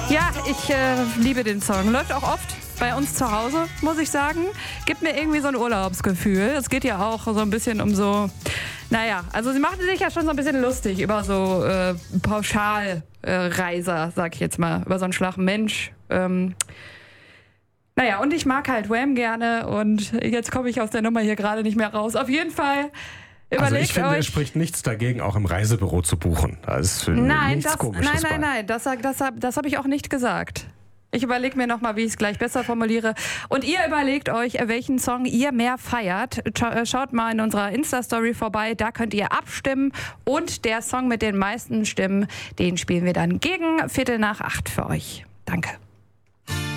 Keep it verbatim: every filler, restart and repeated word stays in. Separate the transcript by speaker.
Speaker 1: Ja, ich äh, liebe den Song. Läuft auch oft bei uns zu Hause, muss ich sagen. Gibt mir irgendwie so ein Urlaubsgefühl. Es geht ja auch so ein bisschen um so, naja, also sie machte sich ja schon so ein bisschen lustig über so äh, Pauschalreiser, äh, sag ich jetzt mal, über so einen schlachen Mensch. Ähm, naja, und ich mag halt Wham gerne und jetzt komme ich aus der Nummer hier gerade nicht mehr raus. Auf jeden Fall überlegt
Speaker 2: also ich finde,
Speaker 1: euch,
Speaker 2: es spricht nichts dagegen, auch im Reisebüro zu buchen. Das ist für
Speaker 1: nein,
Speaker 2: nichts
Speaker 1: das,
Speaker 2: Komisches
Speaker 1: nein, nein,
Speaker 2: bei.
Speaker 1: nein, das, das, das habe ich auch nicht gesagt. Ich überlege mir nochmal, wie ich es gleich besser formuliere. Und ihr überlegt euch, welchen Song ihr mehr feiert. Schaut mal in unserer Insta-Story vorbei, da könnt ihr abstimmen. Und der Song mit den meisten Stimmen, den spielen wir dann gegen Viertel nach acht für euch. Danke.